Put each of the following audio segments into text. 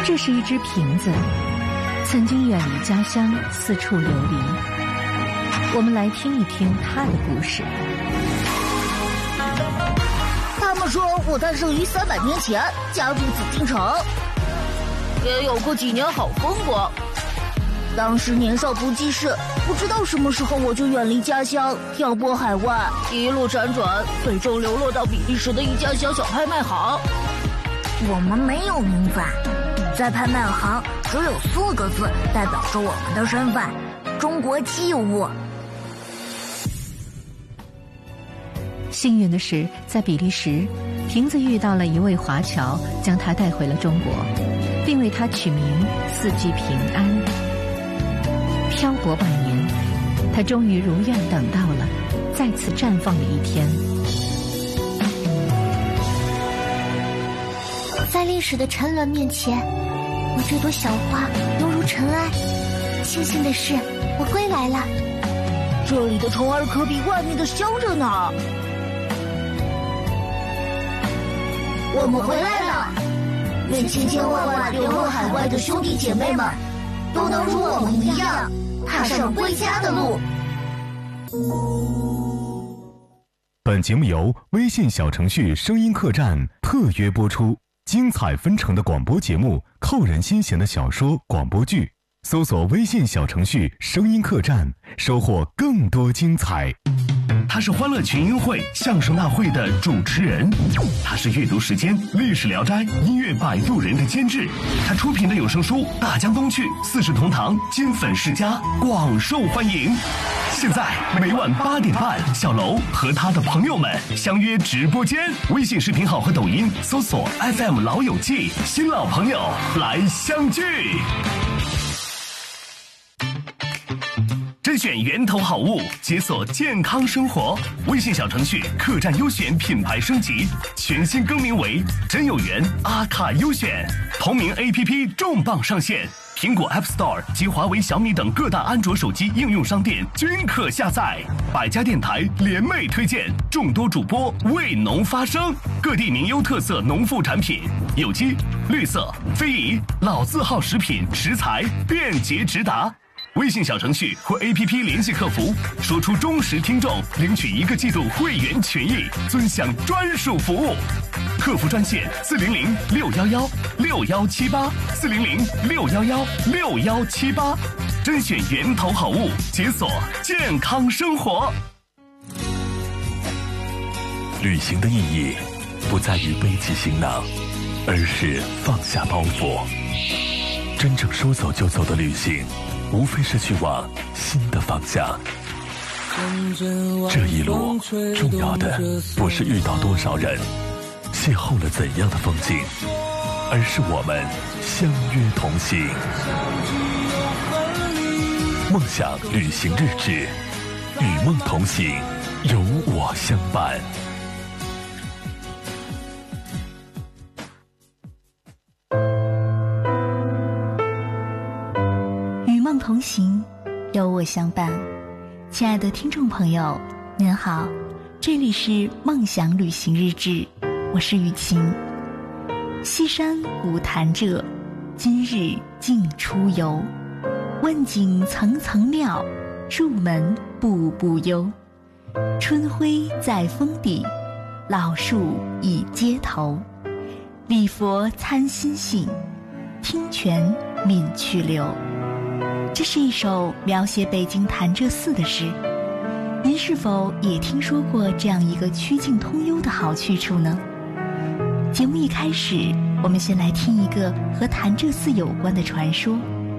这是一只瓶子，曾经远离家乡，四处流离。我们来听一听它的故事。 他们说我诞生于300年前，家住紫禁城，也有过几年好风光。当时年少不记事，不知道什么时候我就远离家乡，漂泊海外，一路辗转，最终流落到比利时的一家小小拍卖行。 我们没有名分，在拍卖行只有4个字代表着我们的身份：中国器物。 幸运的是，在比利时，瓶子遇到了一位华侨，将他带回了中国，并为他取名四季平安。漂泊百年，他终于如愿等到了再次绽放的一天。 在历史的沉沦面前，我这朵小花犹如尘埃。庆幸的是，我归来了。 这里的虫儿可比外面的香着呢。 我们回来了，愿千千万万流落海外的兄弟姐妹们都能如我们一样踏上归家的路。 本节目由微信小程序声音客栈特约播出，精彩纷呈的广播节目，扣人心弦的小说广播剧，搜索微信小程序声音客栈，收获更多精彩。 他是欢乐群英会相声大会的主持人，他是阅读时间历史聊斋音乐摆渡人的监制，他出品的有声书《大江东去》四世同堂金粉世家广受欢迎。现在每晚8点半，小楼和他的朋友们相约直播间，微信视频号和抖音搜索 FM 老友记，新老朋友来相聚。甄选源头好物，解锁健康生活。微信小程序客栈优选品牌升级，全新更名为真有缘阿卡优选。同名 APP 重磅上线，苹果 App Store 及华为、小米等各大安卓手机应用商店均可下载。百家电台联袂推荐，众多主播为农发声，各地名优特色农副产品，有机、绿色、非遗、老字号食品食材便捷直达。微信小程序或 APP 联系客服，说出忠实听众，领取1个季度会员权益，尊享专属服务。客服专线400-611-6178，400-611-6178，甄选源头好物，解锁健康生活。 旅行的意义不在于背起行囊，而是放下包袱。真正说走就走的旅行，无非是去往新的方向。这一路重要的不是遇到多少人，邂逅了怎样的风景，而是我们相约同行。梦想旅行日志，与梦同行，有我相伴。 同行，有我相伴。亲爱的听众朋友，您好，这里是梦想旅行日志，我是雨晴。西山古潭柘，今日尽出游。问景层层妙，入门步步幽。春晖在峰底，老树倚街头。礼佛参心性，听泉泯去流。这是一首描写北京潭柘寺的诗，您是否也听说过这样一个曲径通幽的好去处呢？节目一开始，我们先来听一个和潭柘寺有关的传说。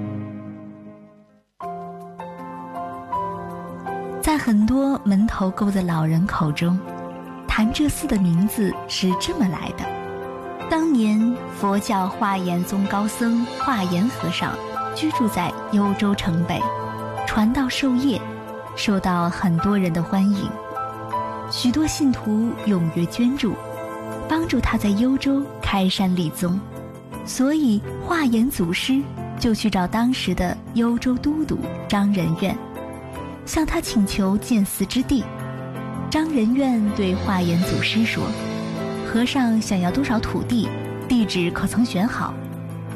在很多门头沟的老人口中，潭柘寺的名字是这么来的。当年佛教华严宗高僧华严和尚居住在幽州城北，传道授业，受到很多人的欢迎，许多信徒踊跃捐助，帮助他在幽州开山立宗。所以华严祖师就去找当时的幽州都督张仁愿，向他请求建寺之地。张仁愿对华严祖师说，和尚想要多少土地，地址可曾选好？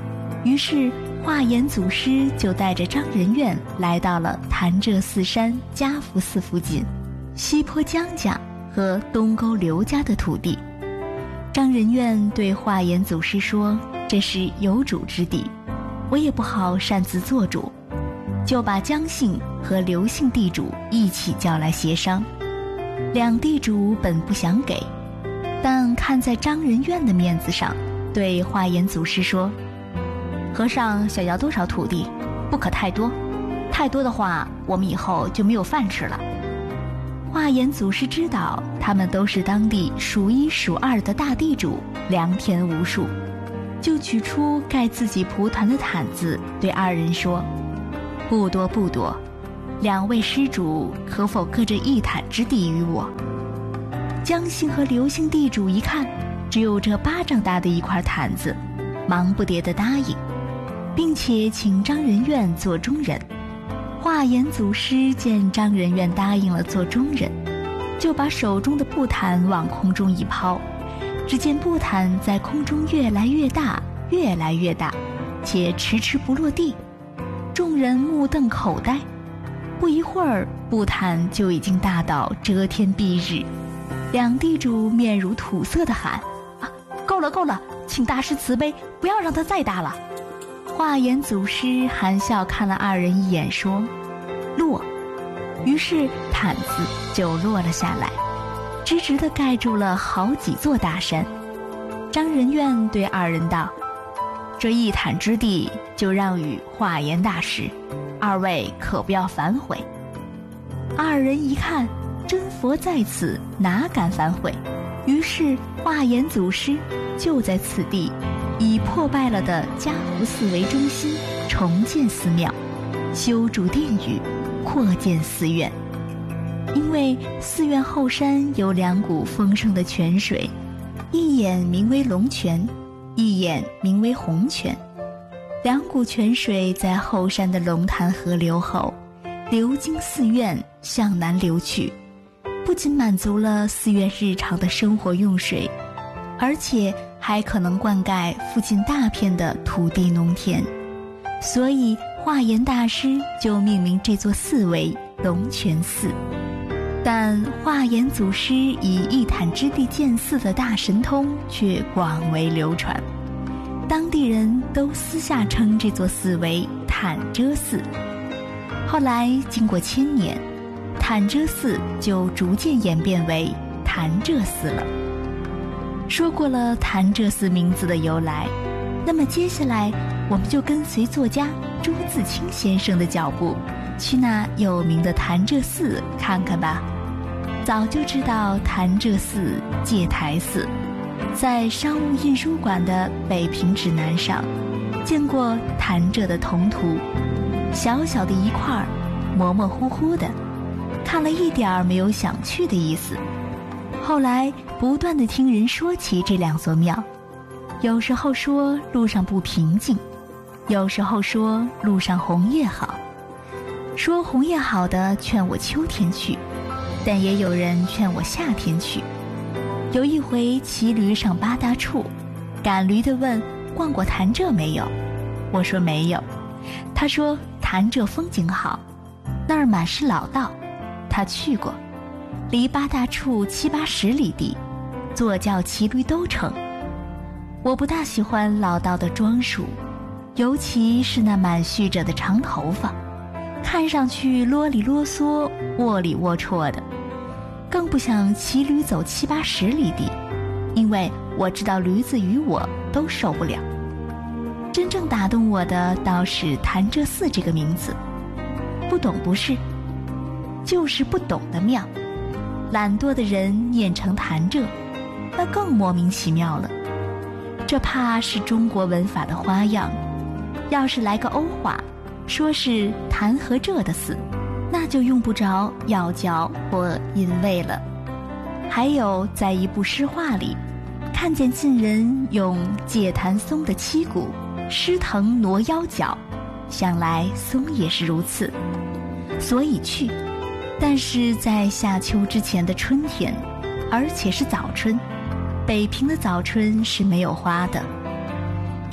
于是华严祖师就带着张仁愿来到了潭柘寺山嘉福寺附近，西坡江家和东沟刘家的土地。张仁愿对华严祖师说，这是有主之地，我也不好擅自做主，就把姜姓和刘姓地主一起叫来协商。两地主本不想给，但看在张仁愿的面子上，对华严祖师说，和尚想要多少土地，不可太多，太多的话我们以后就没有饭吃了。华严祖师知道他们都是当地数一数二的大地主，良田无数，就取出盖自己蒲团的毯子，对二人说，不多不多，两位施主可否割这一毯之地于我？姜姓和刘姓地主一看只有这巴掌大的一块毯子，忙不迭地答应，并且请张仁愿做中人。华严祖师见张仁愿答应了做中人，就把手中的布毯往空中一抛，只见布毯在空中越来越大，越来越大，且迟迟不落地。众人目瞪口呆，不一会儿，布毯就已经大到遮天蔽日。两地主面如土色地喊，够了够了，请大师慈悲，不要让它再大了。华严祖师含笑看了二人一眼，说，落。于是毯子就落了下来，直直地盖住了好几座大山。张仁愿对二人道，这一毯之地就让与华严大师，二位可不要反悔。二人一看真佛在此，哪敢反悔？于是华严祖师就在此地以破败了的嘉福寺为中心，重建寺庙，修筑殿宇，扩建寺院。因为寺院后山有两股丰盛的泉水，一眼名为龙泉，一眼名为红泉。两股泉水在后山的龙潭河流后，流经寺院向南流去，不仅满足了寺院日常的生活用水，而且还可能灌溉附近大片的土地农田。所以华严大师就命名这座寺为龙泉寺。但华严祖师以一毯之地建寺的大神通却广为流传，当地人都私下称这座寺为潭柘寺。后来经过千年，潭柘寺就逐渐演变为潭柘寺了。说过了潭柘寺名字的由来，那么接下来我们就跟随作家朱自清先生的脚步，去那有名的潭柘寺看看吧。早就知道潭柘寺、戒台寺，在商务印书馆的北平指南上见过潭柘的铜图，小小的一块，模模糊糊的，看了一点儿没有想去的意思。后来不断地听人说起这两座庙，有时候说路上不平静，有时候说路上红叶好。说红叶好的劝我秋天去，但也有人劝我夏天去。有一回骑驴上八大处，赶驴的问逛过潭柘没有，我说没有。他说潭柘风景好，那儿满是老道，他去过，离八大处70-80里地，坐轿骑驴都成。我不大喜欢老道的装束，尤其是那满蓄着的长头发，看上去啰里啰嗦，龌里龌龊的。更不想骑驴走70-80里地，因为我知道驴子与我都受不了。真正打动我的倒是潭柘寺这个名字，不懂不是，就是不懂的妙。懒惰的人念成潭柘，那更莫名其妙了。这怕是中国文法的花样，要是来个欧话，说是潭和柘的寺，那就用不着要教或引味了。还有在一部诗画里，看见晋人用借檀松的七股湿藤挪腰脚，想来松也是如此，所以去。但是在夏秋之前的春天，而且是早春，北平的早春是没有花的。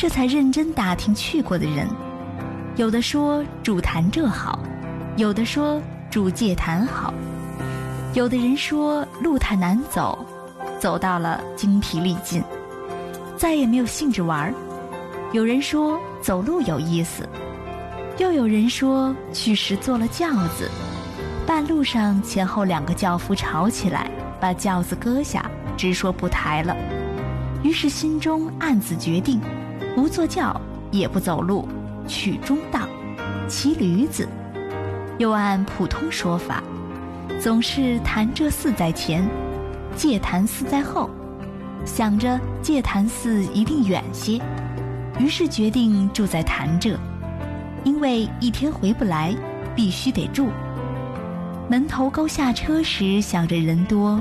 这才认真打听去过的人。有的说住潭柘好，有的说住戒坛好，有的人说路太难走，走到了精疲力尽，再也没有兴致玩。有人说走路有意思，又有人说去时坐了轿子，半路上前后2个轿夫吵起来，把轿子搁下，直说不抬了。于是心中暗自决定，不坐轿也不走路，取中道，骑驴子。又按普通说法，总是潭柘寺在前，戒坛寺在后，想着戒坛寺一定远些，于是决定住在潭柘，因为一天回不来，必须得住。门头沟下车时，想着人多